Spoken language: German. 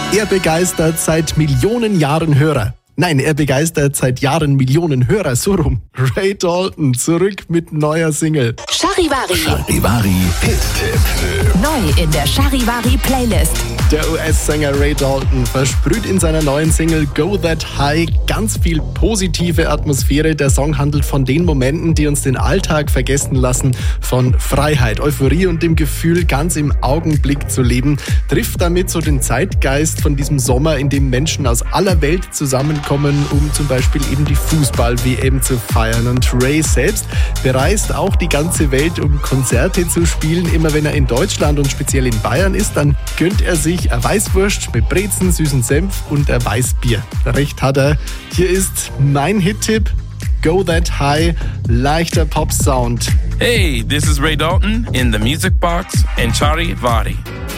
Er begeistert seit Millionen Jahren Hörer. Nein, er begeistert seit Jahren Millionen Hörer, so rum. Ray Dalton, zurück mit neuer Single. Charivari Hit-Tipp. Neu in der Charivari-Playlist. Der US-Sänger Ray Dalton versprüht in seiner neuen Single Go That High ganz viel positive Atmosphäre. Der Song handelt von den Momenten, die uns den Alltag vergessen lassen, von Freiheit, Euphorie und dem Gefühl, ganz im Augenblick zu leben. Trifft damit so den Zeitgeist von diesem Sommer, in dem Menschen aus aller Welt zusammenkommen, um zum Beispiel eben die Fußball-WM zu feiern. Und Ray selbst bereist auch die ganze Welt, um Konzerte zu spielen. Immer wenn er in Deutschland und speziell in Bayern ist, dann gönnt er sich eine Weißwurst mit Brezen, süßen Senf und ein Weißbier. Recht hat er. Hier ist mein Hit-Tipp. Go That High, leichter Pop-Sound. Hey, this is Ray Dalton in the Music Box and Charivari.